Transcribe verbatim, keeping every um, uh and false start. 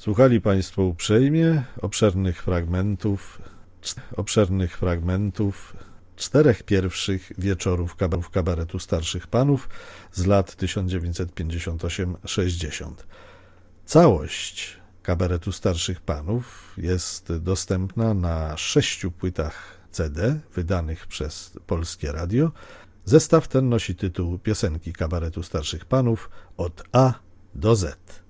Słuchali Państwo uprzejmie obszernych fragmentów, obszernych fragmentów czterech pierwszych wieczorów kabaretu Starszych Panów z lat tysiąc dziewięćset pięćdziesiąt osiem sześćdziesiąt. Całość kabaretu Starszych Panów jest dostępna na sześciu płytach C D wydanych przez Polskie Radio. Zestaw ten nosi tytuł Piosenki kabaretu Starszych Panów od A do Z.